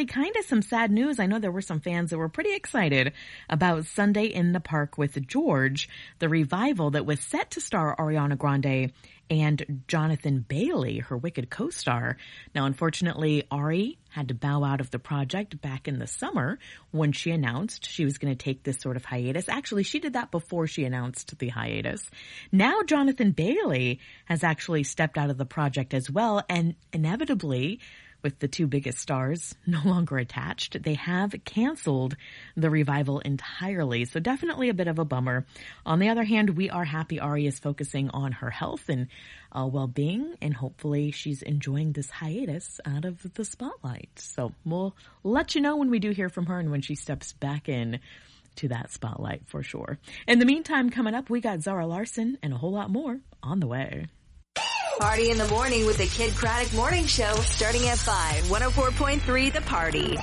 actually kind of some sad news. I know there were some fans that were pretty excited about Sunday in the Park with George, the revival that was set to star Ariana Grande and Jonathan Bailey, her Wicked co-star. Now, unfortunately, Ari had to bow out of the project back in the summer when she announced she was going to take this sort of hiatus. Actually, she did that before she announced the hiatus. Now, Jonathan Bailey has actually stepped out of the project as well, and inevitably, with the two biggest stars no longer attached, they have canceled the revival entirely. So definitely a bit of a bummer. On the other hand, we are happy Ari is focusing on her health and well-being, and hopefully she's enjoying this hiatus out of the spotlight. So we'll let you know when we do hear from her and when she steps back in to that spotlight for sure. In the meantime, coming up, we got Zara Larson and a whole lot more on the way. Party in the morning with the Kid Craddock Morning Show starting at 5. 104.3 The Party.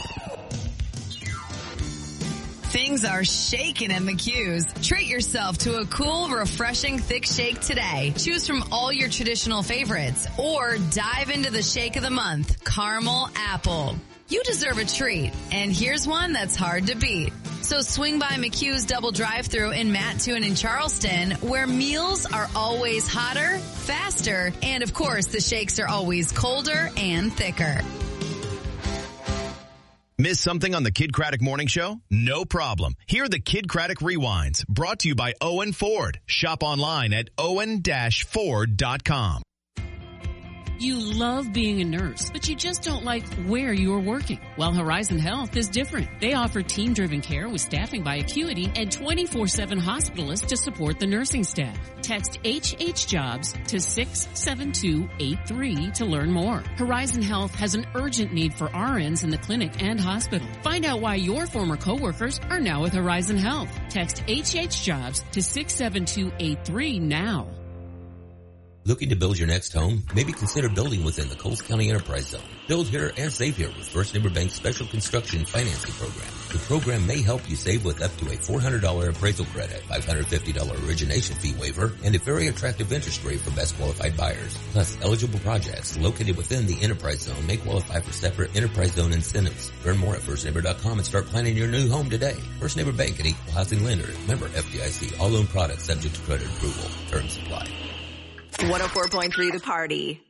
Things are shaking at McHugh's. Treat yourself to a cool, refreshing, thick shake today. Choose from all your traditional favorites or dive into the shake of the month, Caramel Apple. You deserve a treat, and here's one that's hard to beat. So swing by McHugh's Double Drive-Thru in Mattoon and Charleston, where meals are always hotter, faster, and of course the shakes are always colder and thicker. Miss something on the Kid Craddock Morning Show? No problem. Here are the Kid Craddock Rewinds, brought to you by Owen Ford. Shop online at owen-ford.com. You love being a nurse, but you just don't like where you are working. Well, Horizon Health is different. They offer team-driven care with staffing by Acuity and 24/7 hospitalists to support the nursing staff. Text HHJobs to 67283 to learn more. Horizon Health has an urgent need for RNs in the clinic and hospital. Find out why your former coworkers are now with Horizon Health. Text HHJobs to 67283 now. Looking to build your next home? Maybe consider building within the Coles County Enterprise Zone. Build here and save here with First Neighbor Bank's Special Construction Financing Program. The program may help you save with up to a $400 appraisal credit, $550 origination fee waiver, and a very attractive interest rate for best qualified buyers. Plus, eligible projects located within the Enterprise Zone may qualify for separate Enterprise Zone incentives. Learn more at firstneighbor.com and start planning your new home today. First Neighbor Bank, an equal housing lender. Member FDIC. All loan products subject to credit approval. Terms apply. 104.3 The Party.